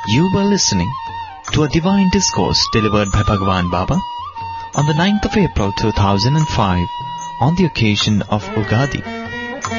You were listening to a divine discourse delivered by Bhagwan Baba on the 9th of April 2005 on the occasion of Ugadi.